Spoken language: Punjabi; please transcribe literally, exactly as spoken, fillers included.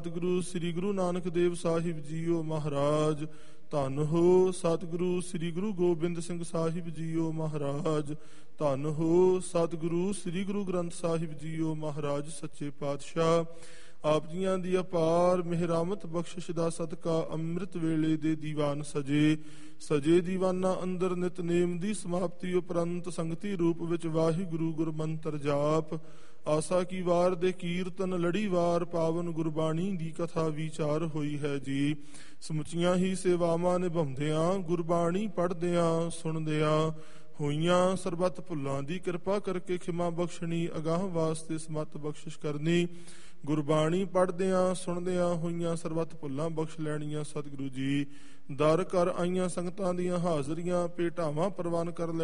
ਸਤਿਗੁਰੂ ਸ੍ਰੀ ਗੁਰੂ ਨਾਨਕ ਦੇਵ ਸਾਹਿਬ ਜੀਓ ਮਹਾਰਾਜ। ਧੰਨ ਹੋ ਸਤਿਗੁਰੂ ਸ੍ਰੀ ਗੁਰੂ ਗੋਬਿੰਦ ਸਿੰਘ ਸਾਹਿਬ ਜੀਓ ਮਹਾਰਾਜ। ਧੰਨ ਹੋ ਸਤਿਗੁਰੂ ਸ੍ਰੀ ਗੁਰੂ ਗ੍ਰੰਥ ਸਾਹਿਬ ਜੀਓ ਮਹਾਰਾਜ ਸੱਚੇ ਪਾਤਸ਼ਾਹ। ਆਪ ਜੀਆਂ ਦੀ ਅਪਾਰ ਮਿਹਰਾਮਤ ਬਖਸ਼ਿਸ਼ ਦਾ ਸਦਕਾ ਅੰਮ੍ਰਿਤ ਵੇਲੇ ਦੇ ਦੀਵਾਨ ਸਜੇ ਸਜੇ ਦੀਵਾਨਾਂ ਅੰਦਰ ਨਿਤਨੇਮ ਦੀ ਸਮਾਪਤੀ ਉਪਰੰਤ ਸੰਗਤੀ ਰੂਪ ਵਿੱਚ ਵਾਹਿਗੁਰੂ ਗੁਰਮੰਤਰ ਜਾਪ, ਆਸਾ ਕੀ ਵਾਰ ਦੇ ਕੀਰਤਨ, ਲੜੀਵਾਰ ਪਾਵਨ ਗੁਰਬਾਣੀ ਦੀ ਕਥਾ ਵਿਚਾਰ ਹੋਈ ਹੈ ਜੀ। ਸਮੁੱਚੀਆਂ ਹੀ ਸੇਵਾਵਾਂ ਨਿਭਾਉਂਦਿਆਂ, ਗੁਰਬਾਣੀ ਪੜ੍ਹਦਿਆਂ ਸੁਣਦਿਆਂ ਹੋਈਆਂ ਸਰਬੱਤ ਭੁੱਲਾਂ ਦੀ ਕਿਰਪਾ ਕਰਕੇ ਖਿਮਾ ਬਖਸ਼ਣੀ, ਅਗਾਹ ਵਾਸਤੇ ਸਮਤ ਬਖਸ਼ਿਸ਼ ਕਰਨੀ। ਗੁਰਬਾਣੀ ਪੜ੍ਹਦਿਆਂ ਸੁਣਦਿਆਂ ਹੋਈਆਂ ਸਰਬੱਤ ਭੁੱਲਾਂ ਬਖਸ਼ ਲੈਣੀਆਂ। ਸਤਿਗੁਰੂ ਜੀ ਦਰ ਕਰ ਆਈਆਂ ਸੰਗਤਾਂ ਦੀਆਂ ਹਾਜ਼ਰੀਆਂ ਭੇਟਾਵਾਂ ਪ੍ਰਵਾਨ ਕਰ ਲੈ